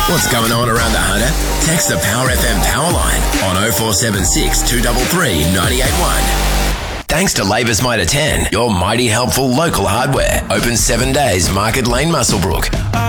What's going on around the Hunter? Text the Power FM power line on 0476 233 981. Thanks to Labor's Mitre 10, your mighty helpful local hardware. Open 7 days, Market Lane, Muswellbrook.